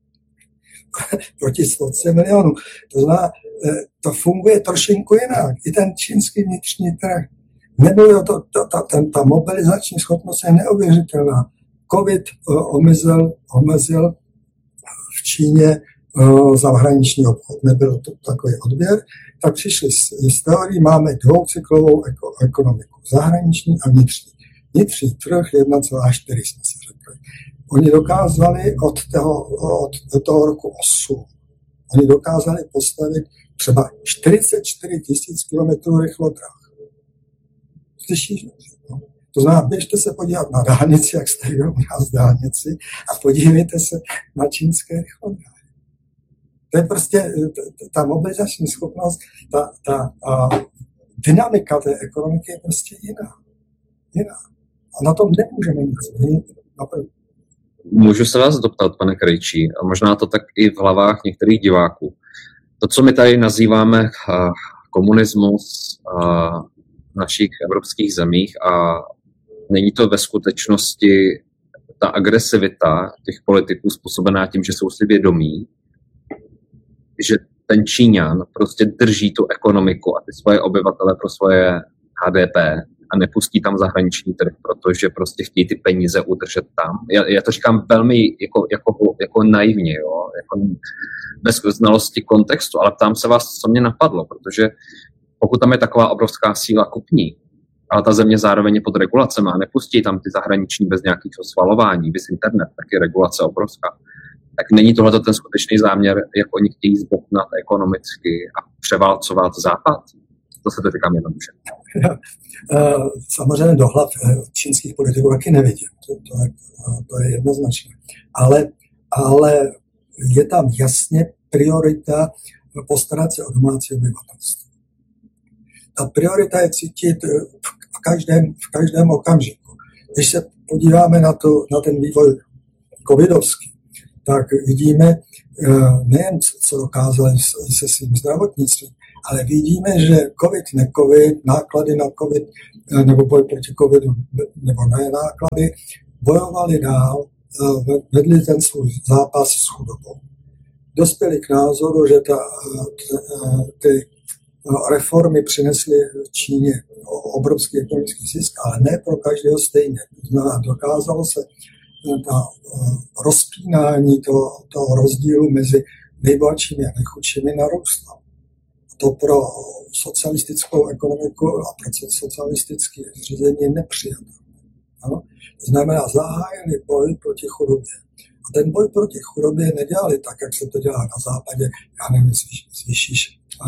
Proti sto milionů. To znamená, to funguje trošinku jinak. I ten čínský vnitřní trh. Nebylo to, to, ta, ten, ta mobilizační schopnost je neuvěřitelná. Covid omezil, omezil v Číně zahraniční obchod. Nebyl to takový odběr. Tak přišli s, s teorií, máme dvoucyklovou eko, ekonomiku. Zahraniční a vnitřní. Vnitřní trh jedna celá čtyři jsme si řekli. Oni dokázali od toho, od toho roku osm, oni dokázali postavit třeba čtyřicet čtyři tisíc kilometrů rychlodráh. Slyšíš? No? To znamená, běžte se podívat na dálnici, jak staví u nás dálnici a podívejte se na čínské rychlodráhy. To je prostě ta mobilizační schopnost, ta, ta a dynamika té ekonomiky je prostě jiná. jiná. A na tom nemůžeme nic změnit. Můžu se vás doptat, pane Krejčí, a možná to tak i v hlavách některých diváků. To, co my tady nazýváme komunismus v našich evropských zemích a není to ve skutečnosti ta agresivita těch politiků způsobená tím, že jsou si vědomí, že ten Číňan prostě drží tu ekonomiku a ty svoje obyvatele pro svoje H D P a nepustí tam zahraniční trh, protože prostě chtějí ty peníze udržet tam. Já, já to říkám velmi jako, jako, jako naivně, jo? Jako bez znalosti kontextu, ale ptám se vás, co mě napadlo, protože pokud tam je taková obrovská síla kupní, ale ta země zároveň je pod regulacemi a nepustí tam ty zahraniční bez nějakého svalování, bez internet, tak je regulace obrovská. Tak není tohle ten skutečný záměr, jak oni chtějí zbobtnat ekonomicky a převálcovat Západ? To se to říkám jednoduše. Samozřejmě do hlav čínských politiků taky nevidím. To, to, to je jednoznačné. Ale, ale je tam jasně priorita postarat se o domácí obyvatelstvo. Ta priorita je cítit v každém, v každém okamžiku. Když se podíváme na, to, na ten vývoj covidovský, tak vidíme nejen, co dokázali se svým zdravotnictvím, ale vidíme, že covid, ne covid, náklady na covid, nebo boj proti covidu, nebo ne náklady, bojovali dál, vedli ten svůj zápas s chudobou. Dospěli k názoru, že ta, ty reformy přinesly v Číně obrovský ekonomický zisk, ale ne pro každého stejně. Dokázalo se ta rozpínání toho, toho rozdílu mezi nejbohatšími a nejchudšími narůstlo. To pro socialistickou ekonomiku a pro socialistické zřízení je nepřijatelné. Ano? To znamená, zahájili boj proti chudobě. A ten boj proti chudobě nedělali tak, jak se to dělá na západě. Já nevím, zvýšíš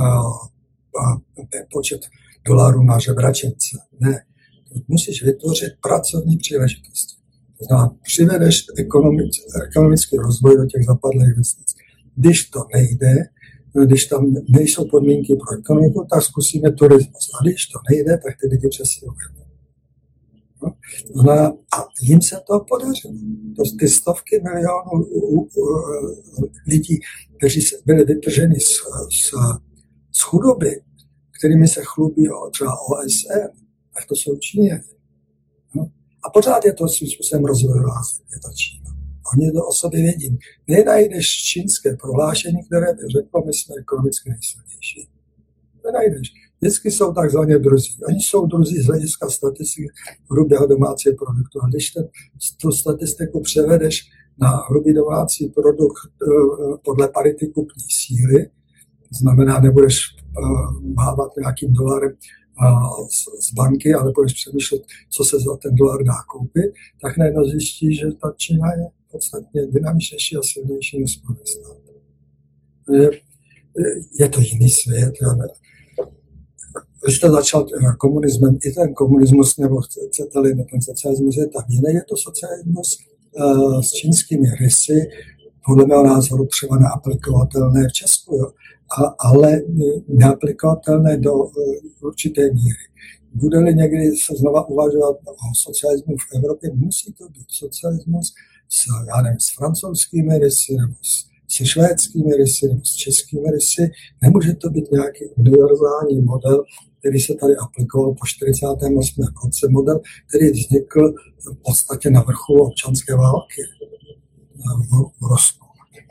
počet dolarů na žebračence. Ne. Musíš vytvořit pracovní příležitosti. To znamená, přivedeš ekonomický, ekonomický rozvoj do těch zapadlých vesnic. Když to nejde, když tam nejsou podmínky pro ekonomiku, tak zkusíme turismus. A když to nejde, tak ty lidi přestěhujeme. No? No, a jim se to podařilo. To, ty stovky milionů lidí, kteří byli vytrženi z, z, z chudoby, kterými se chlubí třeba O S N, tak to jsou Číňani. No? A pořád je to svým způsobem rozvojová země, ta Čína. Oni to o sobě vědí. Nenajdeš čínské prohlášení, které by řeklo, my jsme ekonomicky nejsilnější. Nenajdeš. Vždycky jsou takzvaně druzí. Oni jsou druzí z hlediska statistiky hrubého domácího produktu. A když ten, tu statistiku převedeš na hrubý domácí produkt podle parity kupní síly, znamená, nebudeš mávat nějakým dolarem z banky, ale budeš přemýšlet, co se za ten dolar dá koupit, tak najednou zjistí, že ta Čína je podstatně dynamičnější a silnější než Spojené státy. Je, je to jiný svět. Když to začal komunismem, i ten komunismus, nebo chcete-li, ten socialismus je tam jiný, je to socialismus uh, s čínskými rysy, podle mého názoru třeba neaplikovatelné v Česku, jo. A, ale neaplikovatelné do uh, určité míry. Bude-li někdy se znova uvažovat o socialismu v Evropě, musí to být socialismus s, já nevím, s francouzskými rysy, nebo s, se švédskými rysy, nebo s českými rysy. Nemůže to být nějaký univerzální model, který se tady aplikoval po čtyřicátém osmém roce, model, který vznikl v podstatě na vrcholu občanské války v Rusku.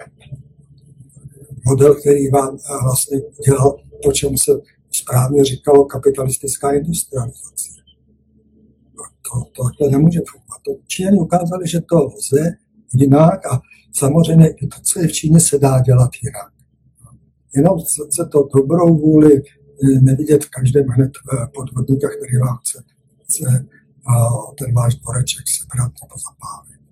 Model, který vám vlastně dělal to, čemu se správně říkalo kapitalistická industrializace. To, to takhle nemůže fungovat. Číňani ukázali, že to lze jinak a samozřejmě to, co je v Číně, se dá dělat jinak. Jenom se to dobrou vůli nevidět v každém hned podvodníka, který vám chce, chce ten váš dvoreček sebrat nebo zapálit.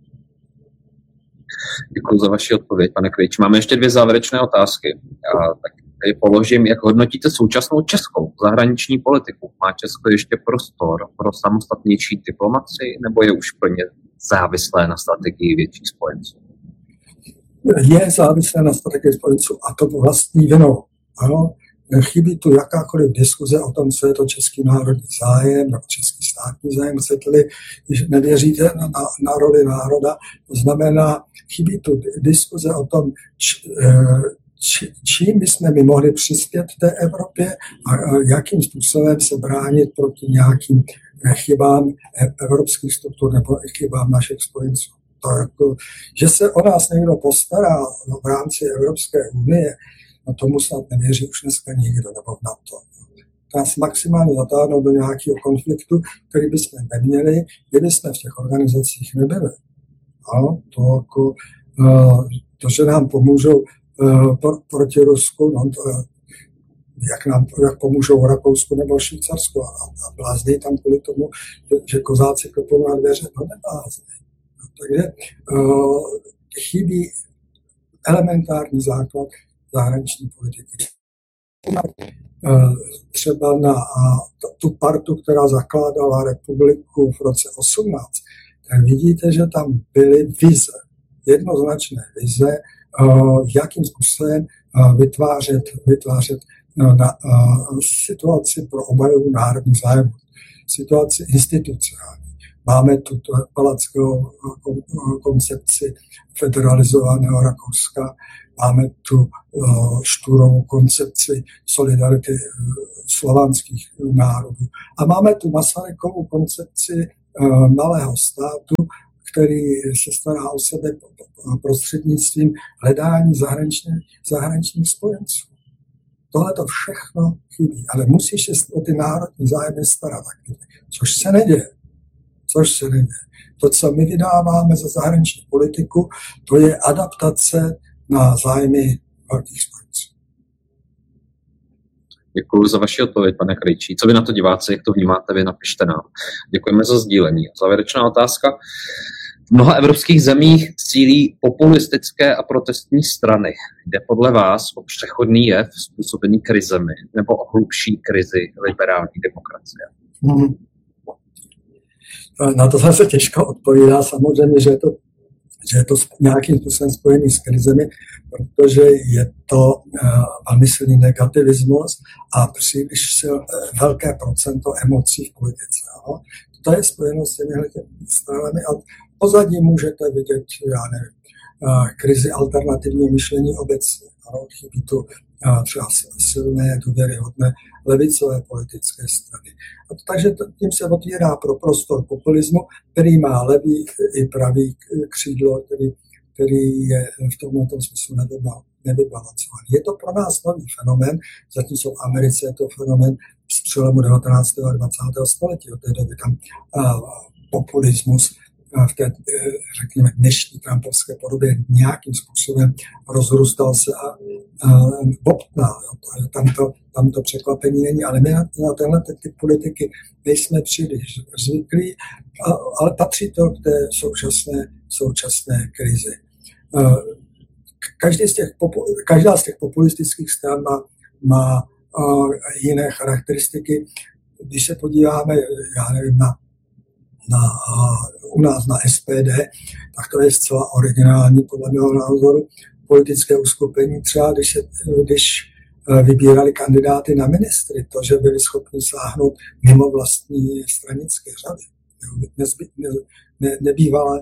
Děkuji za vaši odpověď, pane Krejčí. Máme ještě dvě závěrečné otázky. Já tak je položím, jak hodnotíte současnou českou zahraniční politiku? Má Česko ještě prostor pro samostatnější diplomacii, nebo je už plně závislé na strategii větších spojenců? Je závislé na strategii spojenců a to vlastní vinou. Ano, chybí tu jakákoliv diskuze o tom, co je to český národní zájem nebo český státní zájem. Chcete-li, když nevěříte na, na, na roli národa, to znamená, chybí tu diskuze o tom, č, č, čím bychom my mohli přispět v té Evropě a, a jakým způsobem se bránit proti nějakým chybám evropských struktur nebo chybám našich spojenců. To jako, že se o nás někdo postará v rámci Evropské unie, no tomu snad nevěří už dneska nikdo, nebo v NATO. Nás maximálně zatáhnout do nějakého konfliktu, který bychom neměli, kdyby jsme v těch organizacích nebyli. No, to, jako, to, že nám pomůžou proti Rusku, no, to, jak nám jak pomůžou Rakousku nebo Švýcarsku a, a blázní tam kvůli tomu, že kozáci klopou na dveře, no neblázní. No, takže uh, chybí elementární základ zahraniční politiky. Třeba na tu partu, která zakládala republiku v roce osmnáct, tak vidíte, že tam byly vize, jednoznačné vize, jakým způsobem vytvářet, vytvářet na situaci pro obhajobu národních zájmů, situaci institucionální. máme tu palackého koncepci federalizovaného Rakouska, máme tu Štúrovou koncepci solidarity slovanských národů. A máme tu Masarykovu koncepci malého státu, který se stará o sebe prostřednictvím hledání zahraničních, zahraničních spojenců. Tohle to všechno chybí, ale musíš se o ty národní zájmy starat, což se neděje. Což se neděje. To, co my vydáváme za zahraniční politiku, to je adaptace na zájmy velkých spojenců. Děkuji za vaši odpověď, pane Krejčí. Co vy na to diváci, jak to vnímáte vy, napište nám. Děkujeme za sdílení. Závěrečná otázka. V mnoha evropských zemích cílí populistické a protestní strany. Jde podle vás o přechodný jev způsobený krizemi nebo o hlubší krizi liberální demokracie? Hmm. Na to zase těžko odpovídá. Samozřejmě, že je to, že je to nějakým způsobem spojený s krizemi, protože je to uh, velmi silný negativismus a příliš sil, velké procento emocí v politice. No? To je spojeno s těmi stranami a pozadí můžete vidět, já nevím, uh, krizi alternativního myšlení obecně. No? Chybí tu uh, třeba silné, důvěryhodné levicové politické strany. A to, takže tím se otvírá pro prostor populismu, který má levý i pravý křídlo, který, který je v tomto smyslu nevybalancovaný. Je to pro nás nový fenomén, zatímco v Americe je to fenomén z přelomu devatenáctého a dvacátého století. Od té doby tam a, populismus v té, řekněme, dnešní trumpovské podobě nějakým způsobem rozrůstal se a, a bobtnal. Tam to, tam to překvapení není, ale my na, na tenhle typ politiky nejsme příliš zvyklí, a, ale patří to k té současné, současné krizi. Každý z těch, každá z těch populistických stran má, má jiné charakteristiky. Když se podíváme, já nevím, na Na, u nás na S P D, tak to je zcela originální podle mého názoru politické uskupení. Třeba když, se, když vybírali kandidáty na ministry, to, že byli schopni sáhnout mimo vlastní stranické řady, nezby, ne, ne, nebývalé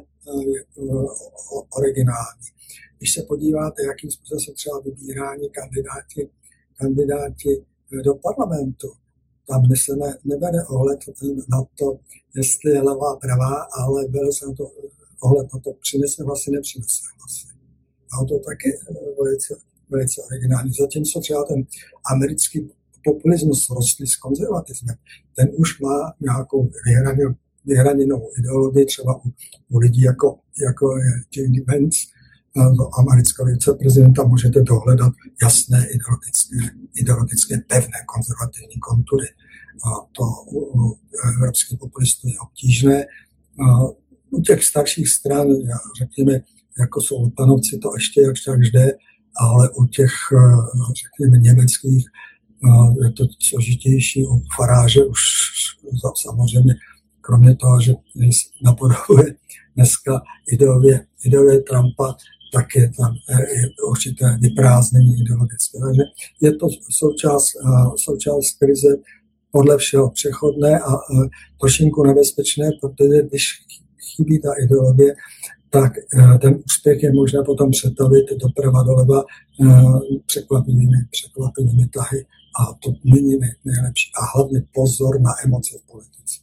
originální. Když se podíváte, jakým způsobem se třeba vybírání kandidáti, kandidáti do parlamentu, tam se ne, nebere ohled na to, jestli je levá, pravá, ale bere se na to ohled na to, přinese hlasy, nepřinese hlasy. A to taky velice, velice originální. Zatímco třeba ten americký populismus rostl s konzervatismem, ten už má nějakou vyhraněnou ideologii, třeba u, u lidí jako, jako je J D Vance, amerického viceprezidenta, můžete dohledat jasné ideologické, ideologické pevné konzervativní kontury. A to u, u evropských populistů je obtížné. A u těch starších stran, řekněme, jako jsou Lupanovci, to ještě jak tak jde, ale u těch, řekněme, německých je to složitější. U Faráže už samozřejmě, kromě toho, že napodobuje dneska ideově, ideově Trumpa, tak je tam je určité vyprázdnění ideologické. Takže je to součást, součást krize podle všeho přechodné a trošinku nebezpečné, protože když chybí ta ideologie, tak ten úspěch je možné potom přetavit doprava doleva překvapivými, překvapivými tahy a to není nejlepší. A hlavně pozor na emoce v politice.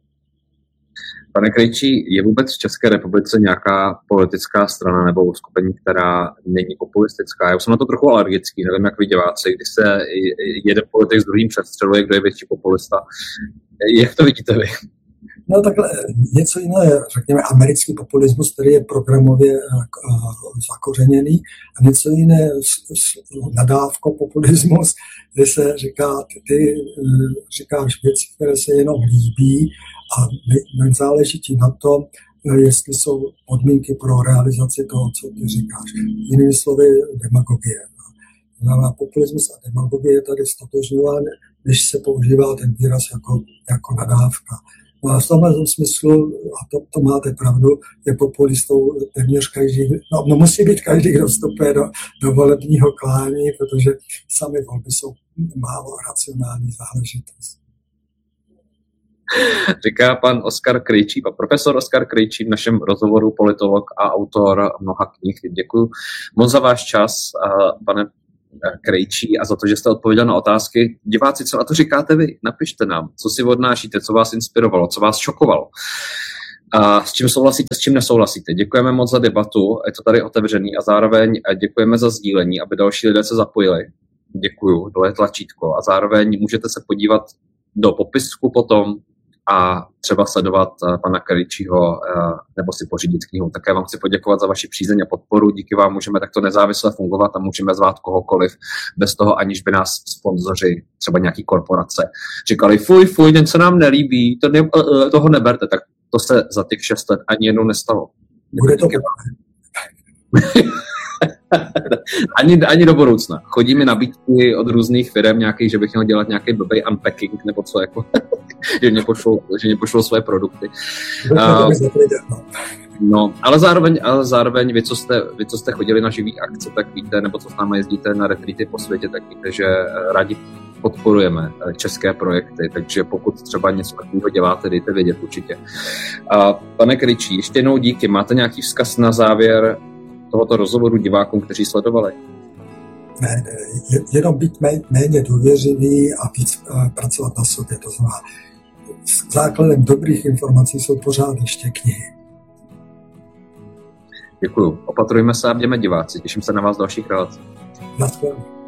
Pane Krejčí, je vůbec v České republice nějaká politická strana nebo uskupení, která není populistická? Já jsem na to trochu alergický, nevím, jak vy diváci, když se jeden politik s druhým přestřeluje, kdo je větší populista. Jak to vidíte vy? No takhle, něco jiného je, řekněme, americký populismus, který je programově zakořeněný, a něco jiné je nadávko populismus, kde se říká, ty, ty říkáš věci, které se jenom líbí a nezáleží ti na tom, jestli jsou podmínky pro realizaci toho, co ty říkáš. Jinými slovy, demagogie. Na populismus a demagogie je tady stotožňován, když se používá ten výraz jako, jako nadávka. No a v tomhle smyslu, a to, to máte pravdu, je populistou téměř každý, no, no musí být každý, kdo vstupuje do, do volebního klání, protože sami volby jsou málo racionální záležitost. Říká pan Oskar Krejčí, pan profesor Oskar Krejčí v našem rozhovoru, politolog a autor mnoha knih. Děkuji moc za váš čas, pane Krejčí, a za to, že jste odpověděl na otázky. Diváci, co na to říkáte vy? Napište nám, co si odnášíte, co vás inspirovalo, co vás šokovalo. A s čím souhlasíte, s čím nesouhlasíte. Děkujeme moc za debatu, je to tady otevřený, a zároveň děkujeme za sdílení, aby další lidé se zapojili. Děkuju, dole tlačítko, a zároveň můžete se podívat do popisku potom a třeba sledovat pana Krejčího nebo si pořídit knihu. Také vám chci poděkovat za vaši přízeň a podporu. Díky vám můžeme takto nezávisle fungovat a můžeme zvát kohokoliv bez toho, aniž by nás sponzoři, třeba nějaký korporace, říkali fuj, fuj, něco nám nelíbí, to ne, toho neberte. Tak to se za těch šest let ani jednou nestalo. Bude to ani, ani do budoucna. Chodí mi nabídky od různých firm nějakých, že bych měl dělat nějaký blbý unpacking nebo co, jako, že mě pošlou, že mě pošlou svoje produkty. Uh, no, ale zároveň, ale zároveň vy, co jste, vy, co jste chodili na živý akce, tak víte, nebo co s námi jezdíte na retreaty po světě, tak víte, že rádi podporujeme české projekty, takže pokud třeba něco takového děláte, dejte vědět určitě. A pane Krejčí, ještě jednou díky. Máte nějaký vzkaz na závěr tohoto rozhovoru divákům, kteří sledovali? Ne, ne, jenom být méně důvěřivý a víc pracovat na sobě. To znamená, základem dobrých informací jsou pořád ještě knihy. Děkuju. Opatrujme se a bděme diváci. Těším se na vás v dalších relacích. Naschledanou.